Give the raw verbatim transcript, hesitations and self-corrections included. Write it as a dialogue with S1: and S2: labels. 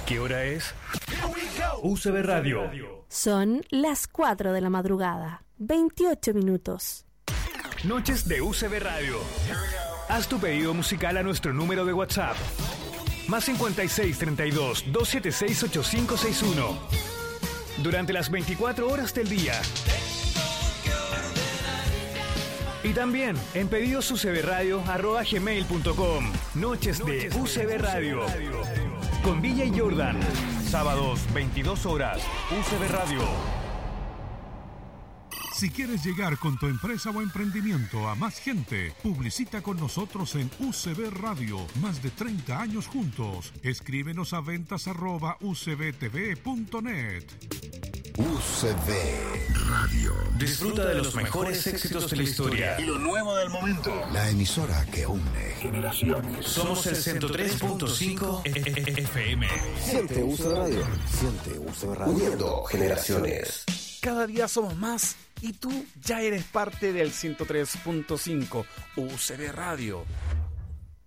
S1: ¿Qué hora es? U C B Radio.
S2: Son las cuatro de la madrugada, veintiocho minutos.
S1: Noches de U C B Radio. Haz tu pedido musical a nuestro número de WhatsApp. Más cincuenta y seis, treinta y dos, doscientos setenta y seis, ochenta y cinco sesenta y uno. Durante las veinticuatro horas del día. Y también en pedidosucbradio arroba gmail punto com. Noches de U C B Radio. Con Villa y Jordan. Sábados, veintidós horas. U C B Radio.
S3: Si quieres llegar con tu empresa o emprendimiento a más gente, publicita con nosotros en U C B Radio. Más de treinta años juntos. Escríbenos a ventas arroba u c b t v punto net.
S4: U C B Radio.
S1: Disfruta de los mejores éxitos de la historia
S4: y lo nuevo del momento. La emisora que une generaciones.
S1: Somos el ciento tres punto cinco F M.
S4: Siente U C B Radio. Siente U C B Radio. Uniendo generaciones.
S5: Cada día somos más y tú ya eres parte del ciento tres punto cinco U C B Radio.